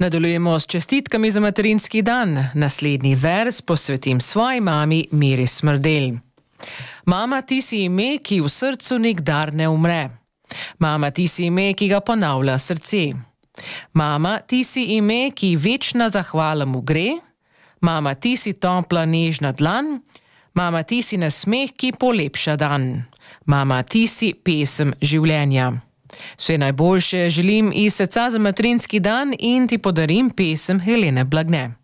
Nadaljujemo s čestitkami za materinski dan. Naslednji vers posvetim svoji mami Miri Smrdelj. Mama, ti si ime, ki v srcu nikdar ne umre. Mama, ti si ime, ki ga ponavlja srce. Mama, ti si ime, ki večna zahvala mu gre. Mama, ti si topla nežna dlan. Mama, ti si nasmeh, ki polepša dan. Mama, ti si pesem življenja. Vse najboljše želim iz srca za materinski dan in ti podarim pesem Helene Blagne.